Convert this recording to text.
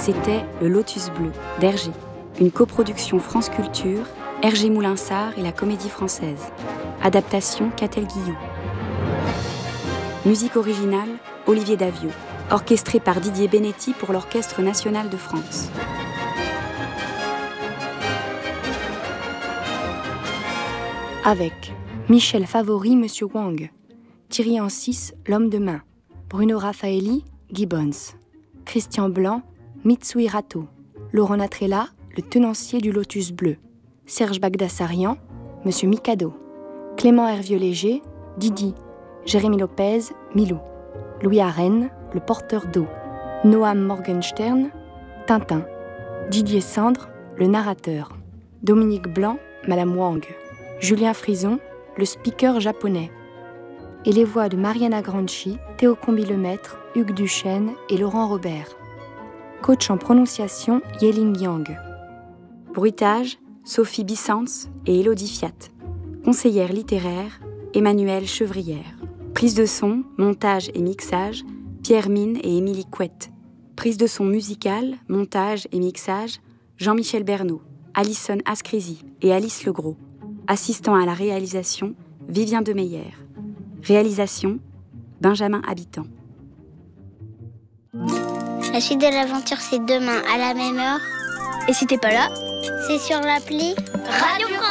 C'était Le Lotus Bleu d'Hergé, une coproduction France Culture, Hergé Moulinsart et la Comédie Française. Adaptation Catel Guillou. Musique originale Olivier Daviau, orchestré par Didier Benetti pour l'Orchestre National de France. Avec Michel Favori, Monsieur Wang, Thierry Ancis, L'Homme de Main, Bruno Raffaelli, Gibbons, Christian Blanc, Mitsui Rato, Laurent Natrella, le tenancier du Lotus Bleu, Serge Bagdassarian, Monsieur Mikado, Clément Hervieux-Léger, Didi, Jérémy Lopez, Milou, Louis Arène, le porteur d'eau, Noam Morgenstern, Tintin, Didier Sandre, le narrateur, Dominique Blanc, Madame Wang, Julien Frison, le speaker japonais, et les voix de Mariana Granchi, Théo Combi-Lemaître, Hugues Duchesne et Laurent Robert. Coach en prononciation, Yeling Yang. Bruitage, Sophie Bissens et Élodie Fiat. Conseillère littéraire, Emmanuelle Chevrière. Prise de son, montage et mixage, Pierre Mine et Émilie Couette. Prise de son musicale, montage et mixage, Jean-Michel Bernot, Alison Ascrisi et Alice Legros. Assistant à la réalisation, Vivien Demeyer. Réalisation, Benjamin Habitant. La suite de l'aventure, c'est demain à la même heure. Et si t'es pas là, c'est sur l'appli Radio